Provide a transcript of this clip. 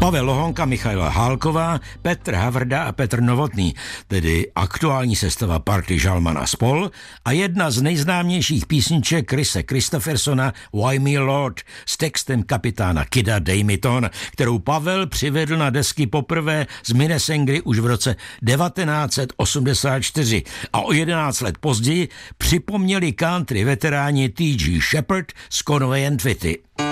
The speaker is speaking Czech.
Pavel Lohonka, Michaela Hálková, Petr Havrda a Petr Novotný, tedy aktuální sestava party Žalman a spol, a jedna z nejznámějších písniček Chrise Christophersona Why Me Lord s textem kapitána Kida Dej mi tón, kterou Pavel přivedl na desky poprvé z Minnesengry už v roce 1984 a o 11 let později připomněli country veteráni T.G. Shepherd z Conway & Twitty.